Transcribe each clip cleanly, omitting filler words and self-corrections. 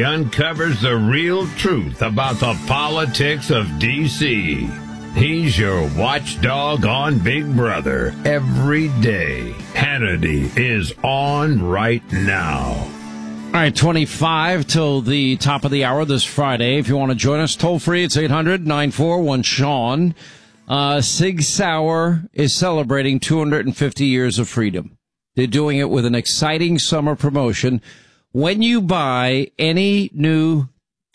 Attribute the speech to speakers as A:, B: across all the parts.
A: he uncovers the real truth about the politics of D.C. He's your watchdog on Big Brother every day. Hannity is on right now.
B: All right, 25 till the top of the hour this Friday. If you want to join us, toll free, it's 800-941-SEAN. Sig Sauer is celebrating 250 years of freedom. They're doing it with an exciting summer promotion. When you buy any new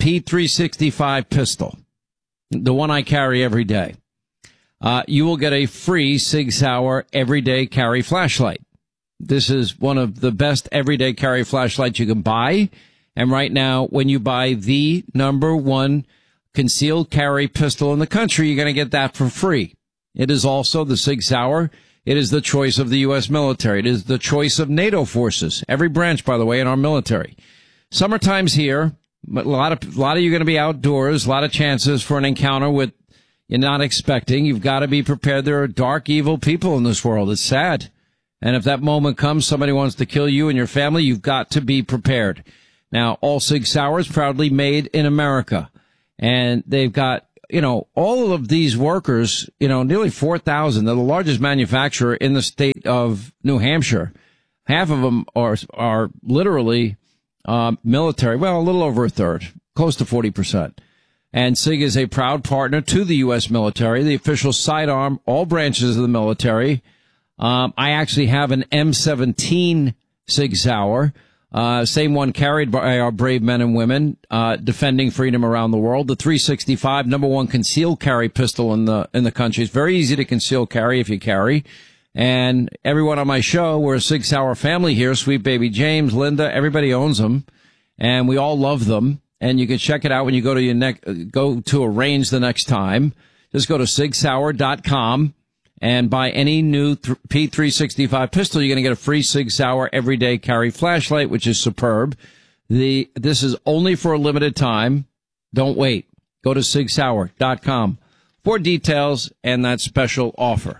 B: P365 pistol, the one I carry every day, you will get a free Sig Sauer everyday carry flashlight. This is one of the best everyday carry flashlights you can buy. And right now, when you buy the #1 concealed carry pistol in the country, you're going to get that for free. It is also the Sig Sauer. It is the choice of the U.S. military. It is the choice of NATO forces. Every branch, by the way, in our military. Summertime's here. A lot of you are going to be outdoors. A lot of chances for an encounter with you're not expecting. You've got to be prepared. There are dark, evil people in this world. It's sad. And if that moment comes, somebody wants to kill you and your family, you've got to be prepared. Now, all Sig Sauer is proudly made in America. And they've got, all of these workers, nearly 4,000. They're the largest manufacturer in the state of New Hampshire. Half of them are literally military. Well, a little over a third, close to 40%. And SIG is a proud partner to the U.S. military, the official sidearm, all branches of the military. I actually have an M17 Sig Sauer. Same one carried by our brave men and women, defending freedom around the world. The 365, #1 concealed carry pistol in the country. It's very easy to conceal carry if you carry. And everyone on my show, we're a Sig Sauer family here. Sweet baby James, Linda, everybody owns them. And we all love them. And you can check it out when you go to go to a range the next time. Just go to sigsauer.com. And buy any new P365 pistol, you're going to get a free Sig Sauer everyday carry flashlight, which is superb. This is only for a limited time. Don't wait. Go to sigsauer.com for details and that special offer.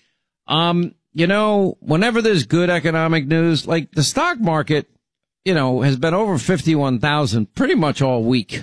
B: Whenever there's good economic news, like the stock market, has been over 51,000 pretty much all week.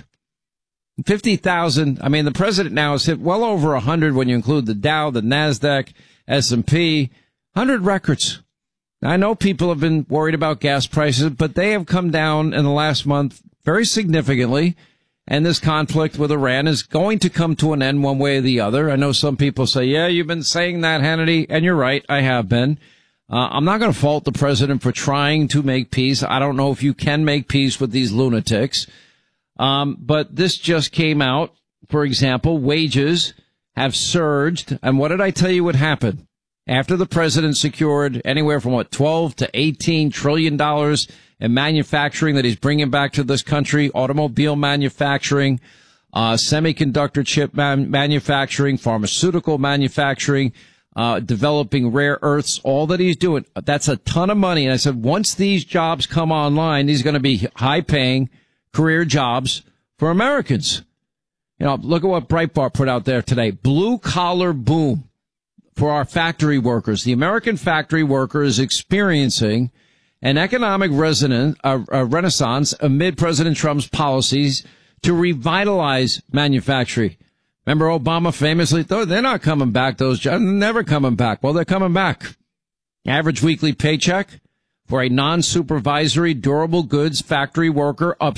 B: 50,000. I mean, the president now has hit well over 100 when you include the Dow, the NASDAQ, S&P, 100 records. I know people have been worried about gas prices, but they have come down in the last month very significantly. And this conflict with Iran is going to come to an end one way or the other. I know some people say, yeah, you've been saying that, Hannity. And you're right. I have been. I'm not going to fault the president for trying to make peace. I don't know if you can make peace with these lunatics. But this just came out. For example, wages have surged. And what did I tell you would happen? After the president secured anywhere from 12 to $18 trillion in manufacturing that he's bringing back to this country, automobile manufacturing, semiconductor chip manufacturing, pharmaceutical manufacturing, developing rare earths, all that he's doing. That's a ton of money. And I said, once these jobs come online, these are going to be high paying career jobs for Americans. Look at what Breitbart put out there today. Blue collar boom for our factory workers. The American factory worker is experiencing an economic renaissance amid President Trump's policies to revitalize manufacturing. Remember Obama famously thought they're not coming back, those jobs. They're never coming back. Well, they're coming back. Average weekly paycheck for a non-supervisory durable goods factory worker up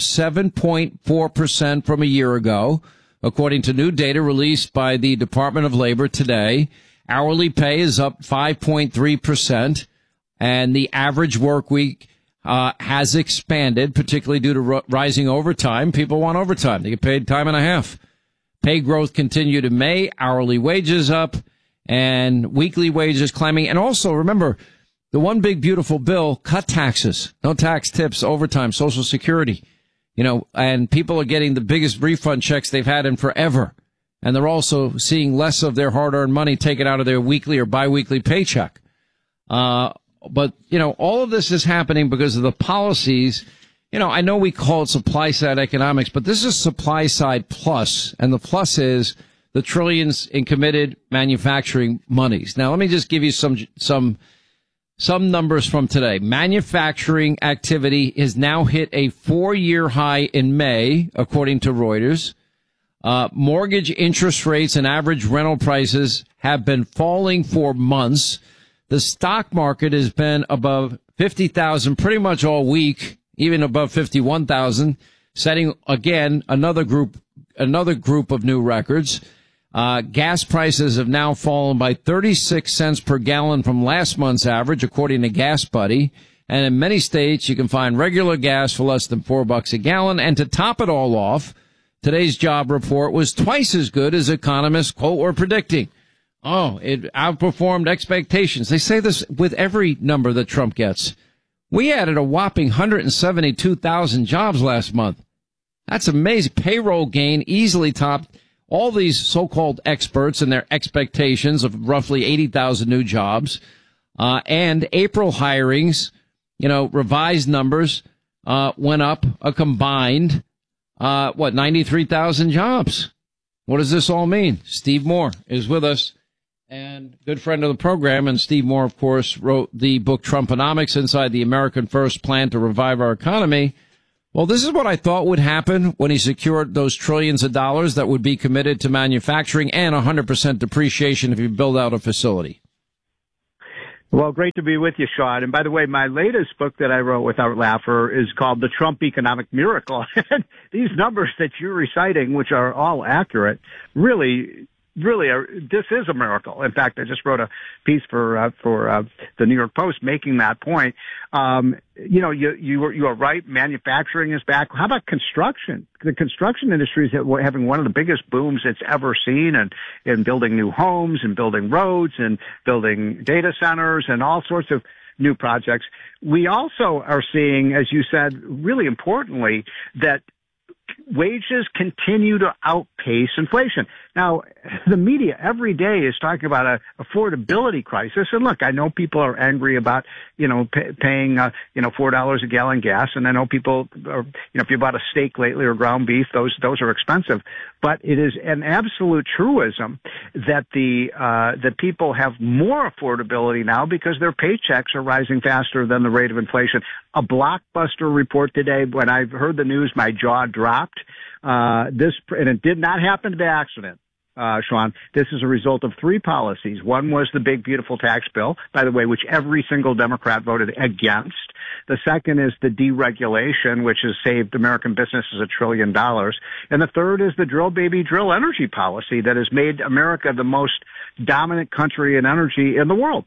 B: 7.4% from a year ago, according to new data released by the Department of Labor today. Hourly pay is up 5.3%, and the average work week has expanded, particularly due to rising overtime. People want overtime. They get paid time and a half. Pay growth continued in May, hourly wages up, and weekly wages climbing. And also, remember, the one big beautiful bill cut taxes, no tax tips, overtime, Social Security, and people are getting the biggest refund checks they've had in forever. And they're also seeing less of their hard-earned money taken out of their weekly or biweekly paycheck. But all of this is happening because of the policies. I know we call it supply-side economics, but this is supply-side plus. And the plus is the trillions in committed manufacturing monies. Now, let me just give you some some numbers from today. Manufacturing activity has now hit a 4-year high in May, according to Reuters. Mortgage interest rates and average rental prices have been falling for months. The stock market has been above 50,000 pretty much all week, even above 51,000, setting again another group of new records. Gas prices have now fallen by 36 cents per gallon from last month's average, according to Gas Buddy. And in many states, you can find regular gas for less than $4 a gallon. And to top it all off, today's job report was twice as good as economists, quote, were predicting. Oh, it outperformed expectations. They say this with every number that Trump gets. We added a whopping 172,000 jobs last month. That's amazing. Payroll gain easily topped all these so-called experts and their expectations of roughly 80,000 new jobs. And April hirings, revised numbers, went up a combined, 93,000 jobs. What does this all mean? Steve Moore is with us, and good friend of the program. And Steve Moore, of course, wrote the book Trumponomics, Inside the American First Plan to Revive Our Economy. Well, this is what I thought would happen when he secured those trillions of dollars that would be committed to manufacturing and 100% depreciation if you build out a facility.
C: Well, great to be with you, Sean. And by the way, my latest book that I wrote with Art Laffer is called The Trump Economic Miracle. And these numbers that you're reciting, which are all accurate, really this is a miracle. In fact, I just wrote a piece for the New York Post making that point. You are right. Manufacturing is back. How about construction? The construction industry is having one of the biggest booms it's ever seen, and in building new homes and building roads and building data centers and all sorts of new projects. We also are seeing, as you said, really importantly, that wages continue to outpace inflation. Now, the media every day is talking about a affordability crisis. And look, I know people are angry about, paying, $4 a gallon gas. And I know people are, if you bought a steak lately or ground beef, those are expensive. But it is an absolute truism that that people have more affordability now because their paychecks are rising faster than the rate of inflation. A Blockbuster report today, when I heard the news, my jaw dropped. And it did not happen by accident. Sean, this is a result of three policies. One was the big, beautiful tax bill, by the way, which every single Democrat voted against. The second is the deregulation, which has saved American businesses $1 trillion. And the third is the drill, baby, drill energy policy that has made America the most dominant country in energy in the world.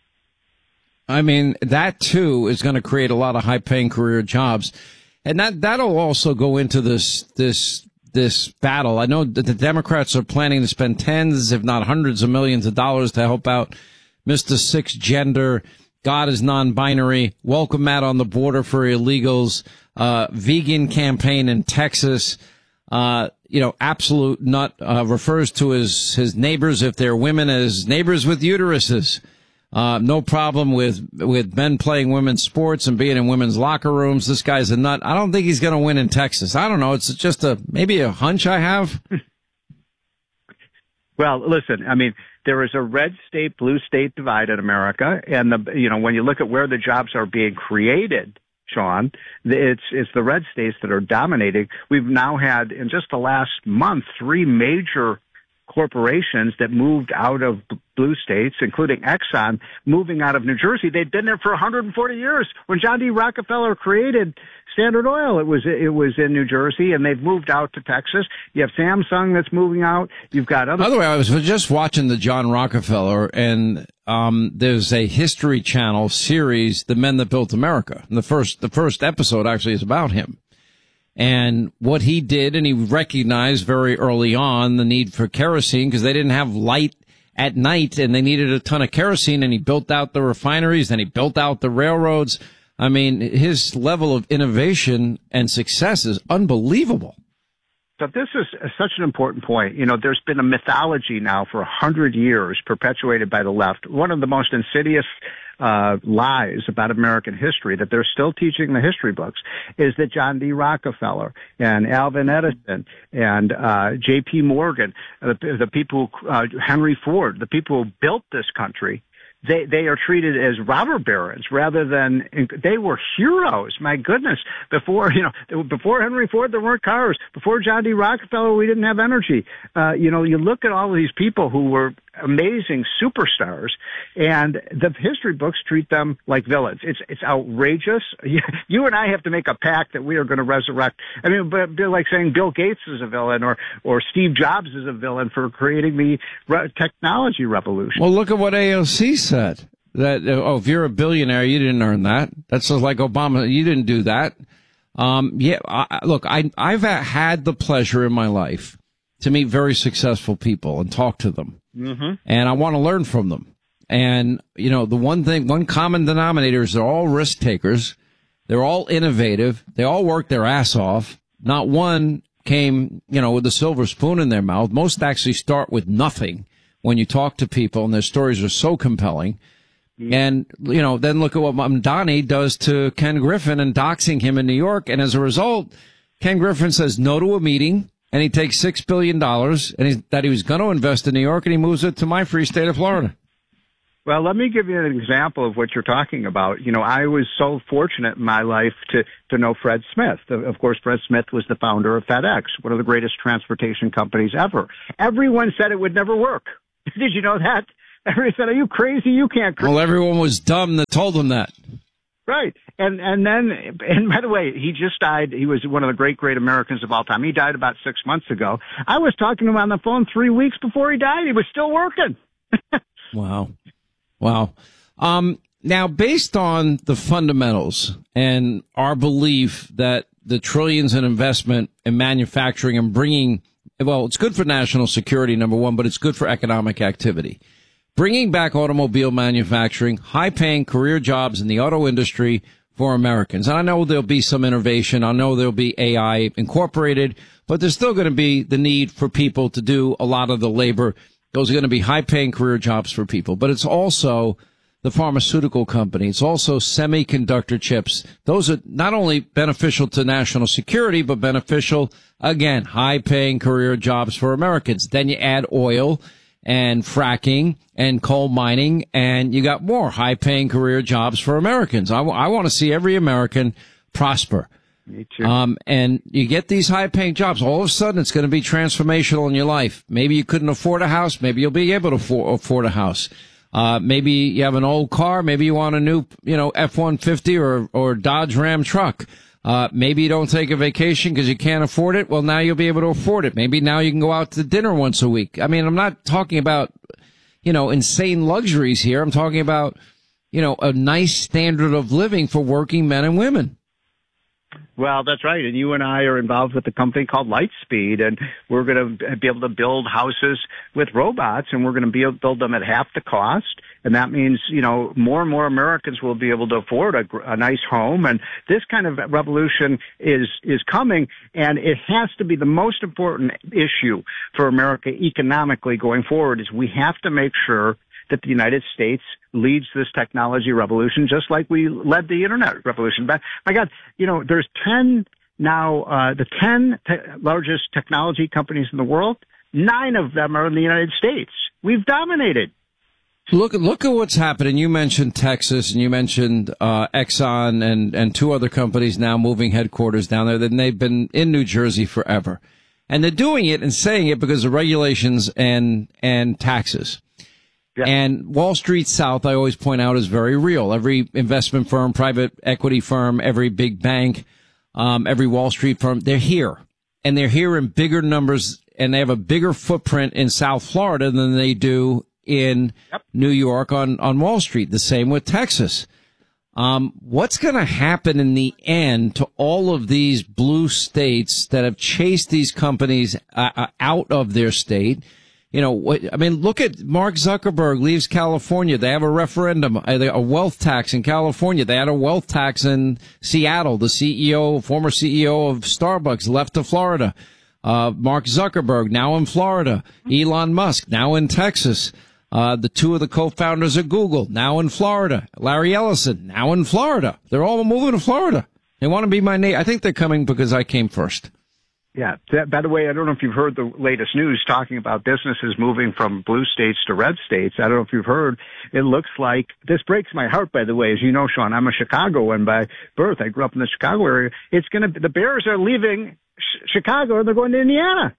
B: I mean, that, too, is going to create a lot of high-paying career jobs. And that'll also go into this battle. I know that the Democrats are planning to spend tens, if not hundreds of millions of dollars to help out Mr. Six Gender, God is non-binary, welcome mat on the border for illegals, vegan campaign in Texas, absolute nut, refers to his neighbors, if they're women, as neighbors with uteruses. No problem with men playing women's sports and being in women's locker rooms. This guy's a nut. I don't think he's going to win in Texas. I don't know. It's just maybe a hunch I have.
C: Well, listen, I mean, there is a red state, blue state divide in America. And when you look at where the jobs are being created, Sean, it's the red states that are dominating. We've now had, in just the last month, 3 major corporations that moved out of blue states, including Exxon, moving out of New Jersey. They'd been there for 140 years. When John D. Rockefeller created Standard Oil, it was in New Jersey, and they've moved out to Texas. You have Samsung that's moving out. You've got other.
B: By the way, I was just watching the John Rockefeller, and there's a History Channel series, The Men That Built America. And the first episode actually is about him. And what he did, and he recognized very early on the need for kerosene because they didn't have light at night and they needed a ton of kerosene, and he built out the refineries, then he built out the railroads. I mean, his level of innovation and success is unbelievable.
C: So this is such an important point. There's been a mythology now for 100 years perpetuated by the left. One of the most insidious lies about American history that they're still teaching in the history books is that John D. Rockefeller and Alvin Edison and J.P. Morgan, the people, Henry Ford, the people who built this country, they are treated as robber barons rather than they were heroes. My goodness, before Henry Ford, there weren't cars. Before John D. Rockefeller, we didn't have energy. You look at all of these people who were amazing superstars, and the history books treat them like villains. It's outrageous. You and I have to make a pact that we are going to resurrect. I mean, but they're like saying Bill Gates is a villain or Steve Jobs is a villain for creating the technology revolution.
B: Well, look at what AOC said. That if you're a billionaire, you didn't earn that. That's just like Obama. You didn't do that. Look, I've had the pleasure in my life to meet very successful people and talk to them. Mm-hmm. And I want to learn from them. And, the one common denominator is they're all risk takers. They're all innovative. They all work their ass off. Not one came, with a silver spoon in their mouth. Most actually start with nothing when you talk to people, and their stories are so compelling. Mm-hmm. And, then look at what Mamdani does to Ken Griffin and doxing him in New York. And as a result, Ken Griffin says no to a meeting. And he takes $6 billion that he was going to invest in New York, and he moves it to my free state of Florida.
C: Well, let me give you an example of what you're talking about. I was so fortunate in my life to know Fred Smith. Of course, Fred Smith was the founder of FedEx, one of the greatest transportation companies ever. Everyone said it would never work. Did you know that? Everyone said, "Are you crazy? You can't."
B: Well, everyone was dumb that told him that.
C: Right. And by the way, he just died. He was one of the great Americans of all time. He died about 6 months ago. I was talking to him on the phone 3 weeks before he died. He was still working.
B: Wow. Now, based on the fundamentals and our belief that the trillions in investment in manufacturing and bringing, it's good for national security, number one, but it's good for economic activity. Bringing back automobile manufacturing, high-paying career jobs in the auto industry for Americans. And I know there'll be some innovation. I know there'll be AI incorporated, but there's still going to be the need for people to do a lot of the labor. Those are going to be high-paying career jobs for people. But it's also the pharmaceutical company. It's also semiconductor chips. Those are not only beneficial to national security, but beneficial, again, high-paying career jobs for Americans. Then you add oil and fracking and coal mining, and you got more high-paying career jobs for Americans. I want to see every American prosper.
C: Me too.
B: And you get these high-paying jobs. All of a sudden, it's going to be transformational in your life. Maybe you couldn't afford a house. Maybe you'll be able to afford a house. Maybe you have an old car. Maybe you want a new, F-150 or Dodge Ram truck. Maybe you don't take a vacation because you can't afford it. Well, now you'll be able to afford it. Maybe now you can go out to dinner once a week. I mean, I'm not talking about, insane luxuries here. I'm talking about, a nice standard of living for working men and women.
C: Well, that's right. And you and I are involved with a company called Lightspeed, and we're going to be able to build houses with robots, and we're going to be able to build them at half the cost. And that means, more and more Americans will be able to afford a nice home. And this kind of revolution is coming, and it has to be the most important issue for America economically going forward. Is we have to make sure that the United States leads this technology revolution, just like we led the internet revolution. But my God, there's 10 now, the 10 largest technology companies in the world, 9 of them are in the United States. We've dominated.
B: Look at what's happening. You mentioned Texas, and you mentioned Exxon and 2 other companies now moving headquarters down there. Then they've been in New Jersey forever, and they're doing it and saying it because of regulations and taxes. Yeah. And Wall Street South, I always point out, is very real. Every investment firm, private equity firm, every big bank, every Wall Street firm, they're here. And they're here in bigger numbers, and they have a bigger footprint in South Florida than they do in New York on Wall Street. The same with Texas. What's going to happen in the end to all of these blue states that have chased these companies out of their state? Look at Mark Zuckerberg leaves California. They have a referendum, a wealth tax in California. They had a wealth tax in Seattle. The former CEO of Starbucks left to Florida. Mark Zuckerberg now in Florida. Elon Musk now in Texas. The 2 of the co-founders of Google now in Florida. Larry Ellison now in Florida. They're all moving to Florida. They want to be my neighbor. I think they're coming because I came first.
C: Yeah. By the way, I don't know if you've heard the latest news talking about businesses moving from blue states to red states. I don't know if you've heard. It looks like, this breaks my heart, by the way. As you know, Sean, I'm a Chicagoan by birth. I grew up in the Chicago area. The Bears are leaving Chicago and they're going to Indiana.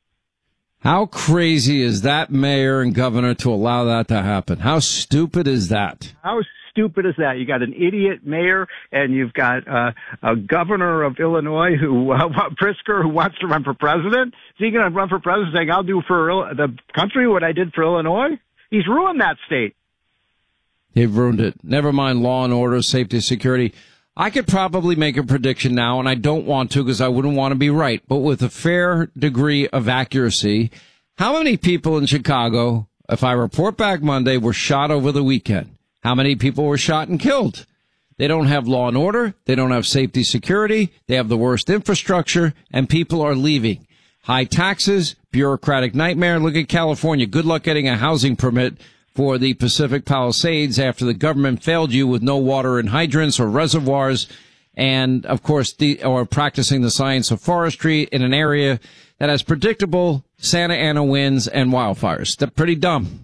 B: How crazy is that mayor and governor to allow that to happen? How stupid is that?
C: How stupid is that? You got an idiot mayor, and you've got a governor of Illinois Pritzker, who wants to run for president. Is he going to run for president saying, I'll do for the country what I did for Illinois? He's ruined that state.
B: They've ruined it. Never mind law and order, safety, security. I could probably make a prediction now, and I don't want to because I wouldn't want to be right, but with a fair degree of accuracy, how many people in Chicago, if I report back Monday, were shot over the weekend? How many people were shot and killed? They don't have law and order. They don't have safety, security. They have the worst infrastructure, and people are leaving. High taxes, bureaucratic nightmare. Look at California. Good luck getting a housing permit for the Pacific Palisades after the government failed you with no water in hydrants or reservoirs. And, of course, or practicing the science of forestry in an area that has predictable Santa Ana winds and wildfires. They're pretty dumb.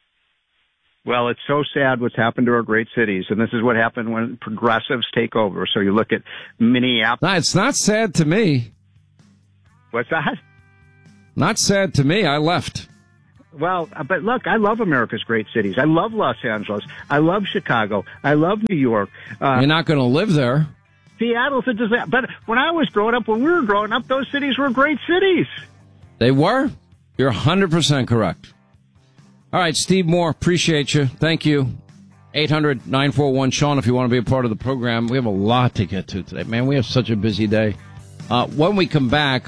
C: Well, it's so sad what's happened to our great cities, and this is what happened when progressives take over. So you look at Minneapolis.
B: No, it's not sad to me.
C: What's that?
B: Not sad to me. I left.
C: Well, but look, I love America's great cities. I love Los Angeles. I love Chicago. I love New York.
B: You're not going to live there.
C: Seattle's a disaster. But when we were growing up, those cities were great cities.
B: They were? You're 100% correct. All right, Steve Moore, appreciate you. Thank you. 800-941-SEAN if you want to be a part of the program. We have a lot to get to today. Man, we have such a busy day. When we come back,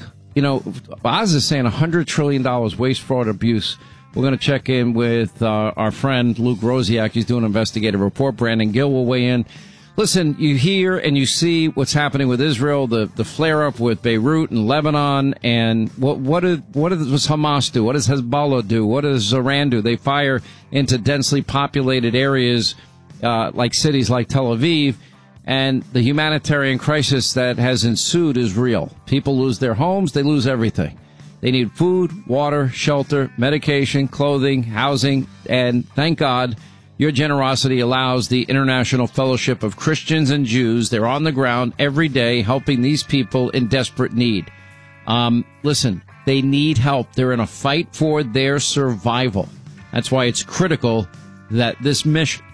B: Oz is saying $100 trillion waste, fraud, abuse. We're going to check in with our friend Luke Rosiak. He's doing an investigative report. Brandon Gill will weigh in. Listen, you hear and you see what's happening with Israel, the flare-up with Beirut and Lebanon, and what does Hamas do? What does Hezbollah do? What does Iran do? They fire into densely populated areas like cities like Tel Aviv, and the humanitarian crisis that has ensued is real. People lose their homes. They lose everything. They need food, water, shelter, medication, clothing, housing, and thank God your generosity allows the International Fellowship of Christians and Jews. They're on the ground every day helping these people in desperate need. Listen, they need help. They're in a fight for their survival. That's why it's critical that this mission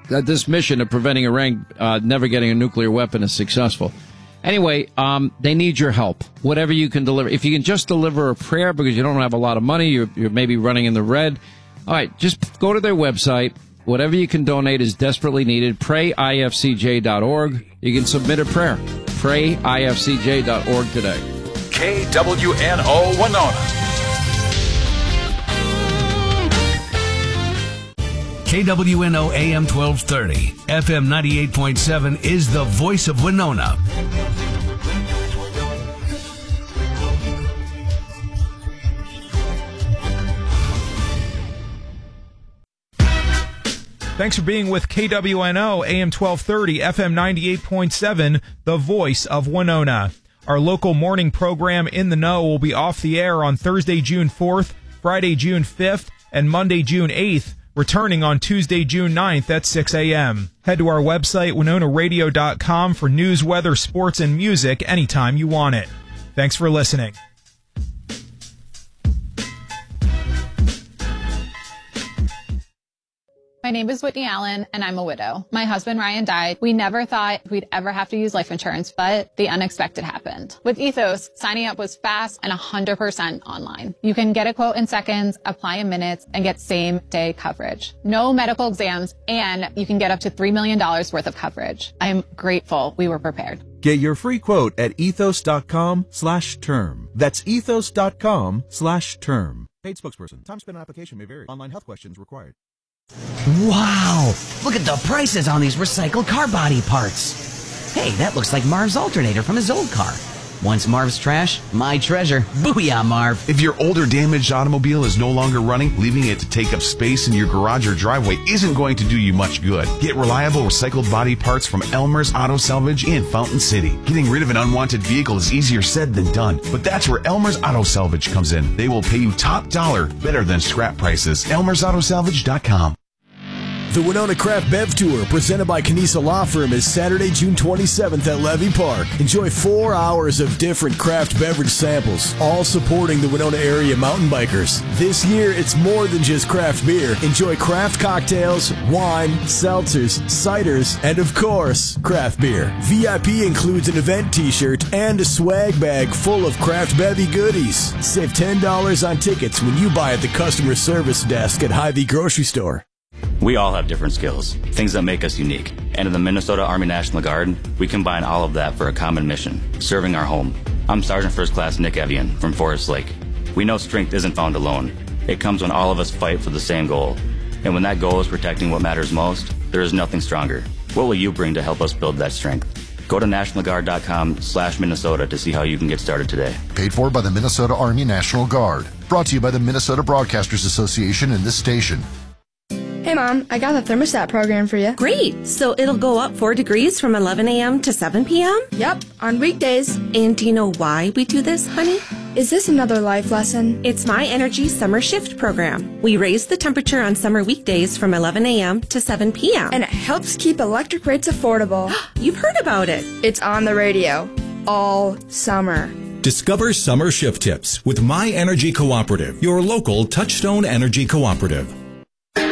B: of preventing Iran never getting a nuclear weapon is successful. Anyway, they need your help. Whatever you can deliver. If you can just deliver a prayer because you don't have a lot of money, you're maybe running in the red. All right, just go to their website. Whatever you can donate is desperately needed. PrayIFCJ.org. You can submit a prayer. PrayIFCJ.org today.
D: KWNO Winona. KWNO AM 1230, FM 98.7 is the voice of Winona.
E: Thanks for being with KWNO AM 1230, FM 98.7, the voice of Winona. Our local morning program In the Know will be off the air on Thursday, June 4th, Friday, June 5th, and Monday, June 8th, returning on Tuesday, June 9th at 6 a.m. Head to our website, WinonaRadio.com, for news, weather, sports, and music anytime you want it. Thanks for listening.
F: My name is Whitney Allen, and I'm a widow. My husband, Ryan, died. We never thought we'd ever have to use life insurance, but the unexpected happened. With Ethos, signing up was fast and 100% online. You can get a quote in seconds, apply in minutes, and get same-day coverage. No medical exams, and you can get up to $3 million worth of coverage. I am grateful we were prepared.
G: Get your free quote at ethos.com/term. That's ethos.com/term. Paid spokesperson. Time spent on application may vary. Online health questions required.
H: Wow! Look at the prices on these recycled car body parts. Hey, that looks like Marv's alternator from his old car. Once Marv's trash, my treasure. Booyah, Marv.
I: If your older damaged automobile is no longer running, leaving it to take up space in your garage or driveway isn't going to do you much good. Get reliable recycled body parts from Elmer's Auto Salvage in Fountain City. Getting rid of an unwanted vehicle is easier said than done, but that's where Elmer's Auto Salvage comes in. They will pay you top dollar, better than scrap prices. Elmer'sAutosalvage.com.
J: The Winona Craft Bev Tour, presented by Canisa Law Firm, is Saturday, June 27th at Levy Park. Enjoy 4 hours of different craft beverage samples, all supporting the Winona area mountain bikers. This year, it's more than just craft beer. Enjoy craft cocktails, wine, seltzers, ciders, and of course, craft beer. VIP includes an event t-shirt and a swag bag full of craft bevy goodies. Save $10 on tickets when you buy at the customer service desk at Hy-Vee Grocery Store.
K: We all have different skills, things that make us unique. And in the Minnesota Army National Guard, we combine all of that for a common mission, serving our home. I'm Sergeant First Class Nick Evian from Forest Lake. We know strength isn't found alone. It comes when all of us fight for the same goal. And when that goal is protecting what matters most, there is nothing stronger. What will you bring to help us build that strength? Go to nationalguard.com/Minnesota to see how you can get started today.
L: Paid for by the Minnesota Army National Guard. Brought to you by the Minnesota Broadcasters Association and this station.
M: Hey, Mom, I got the thermostat program for you.
N: Great. So it'll go up 4 degrees from 11 a.m. to 7 p.m.?
M: Yep, on weekdays.
N: And do you know why we do this, honey?
M: Is this another life lesson?
N: It's My Energy Summer Shift program. We raise the temperature on summer weekdays from 11 a.m. to 7 p.m.
M: And it helps keep electric rates affordable.
N: You've heard about it.
M: It's on the radio all summer.
O: Discover summer shift tips with My Energy Cooperative, your local Touchstone Energy Cooperative.